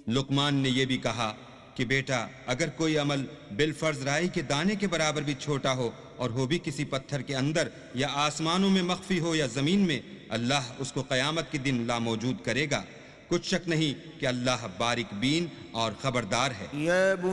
लुकमान ने यह भी कहा कि बेटा, अगर कोई अमल बिलफर्ज राई के दाने के बराबर भी छोटा हो और हो भी किसी पत्थर के अंदर या आसमानों में मख्फी हो या जमीन में, अल्लाह उसको क़यामत के दिन लामौजूद करेगा। कुछ शक नहीं कि अल्लाह बारिक बीन और खबरदार है।